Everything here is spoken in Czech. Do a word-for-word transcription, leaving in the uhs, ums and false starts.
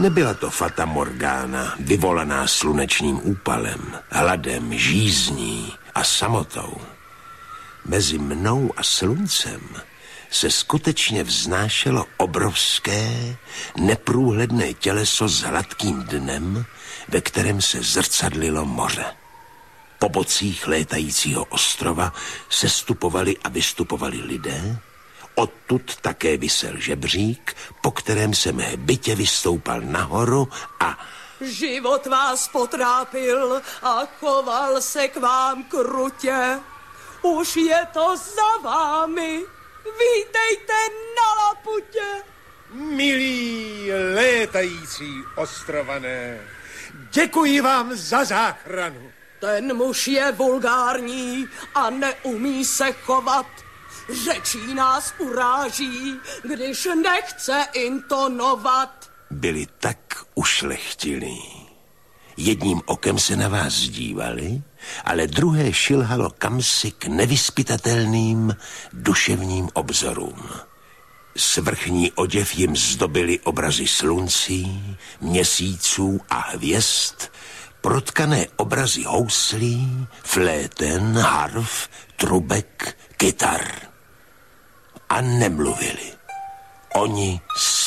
Nebyla to fata morgana, vyvolaná slunečním úpalem, hladem, žízní a samotou. Mezi mnou a sluncem se skutečně vznášelo obrovské, neprůhledné těleso s hladkým dnem, ve kterém se zrcadlilo moře. Po bocích létajícího ostrova sestupovali a vystupovali lidé, odtud také visel žebřík, po kterém jsem hbitě vystoupal nahoru a... Život vás potrápil a choval se k vám krutě. Už je to za vámi. Vítejte na Laputě. Milí létající ostrované, děkuji vám za záchranu. Ten muž je vulgární a neumí se chovat. Řečí nás uráží, když nechce intonovat. Byli tak ušlechtilí. Jedním okem se na vás dívali, ale druhé šilhalo kamsi k nevyzpytatelným duševním obzorům. Svrchní oděv jim zdobily obrazy sluncí, měsíců a hvězd, protkané obrazy houslí, fléten, harf, trubek, kytar. A nemluvili. Oni